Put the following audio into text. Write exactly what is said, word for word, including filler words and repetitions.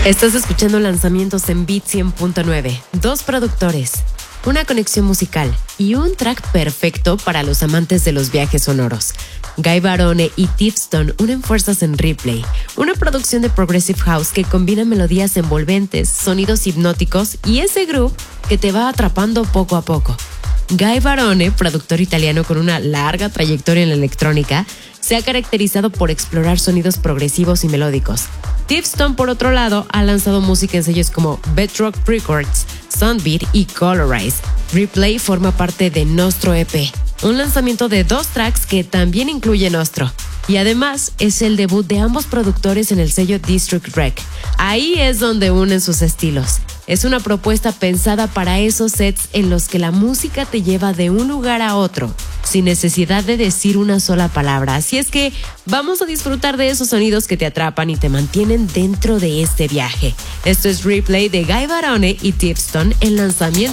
Estás escuchando lanzamientos en Beat cien punto nueve. Dos productores, una conexión musical y un track perfecto para los amantes de los viajes sonoros. Guy Barone y Tifstone unen fuerzas en Replay, una producción de Progressive House que combina melodías envolventes, sonidos hipnóticos y ese groove que te va atrapando poco a poco. Guy Barone, productor italiano con una larga trayectoria en la electrónica, se ha caracterizado por explorar sonidos progresivos y melódicos. Tifstone, por otro lado, ha lanzado música en sellos como Bedrock Records, Sunbeat y Colorize. Replay forma parte de Nostro E P, un lanzamiento de dos tracks que también incluye Nostro. Y además es el debut de ambos productores en el sello District Rec. Ahí es donde unen sus estilos. Es una propuesta pensada para esos sets en los que la música te lleva de un lugar a otro, sin necesidad de decir una sola palabra. Así es que vamos a disfrutar de esos sonidos que te atrapan y te mantienen dentro de este viaje. Esto es Replay de Guy Barone y Tifstone en lanzamiento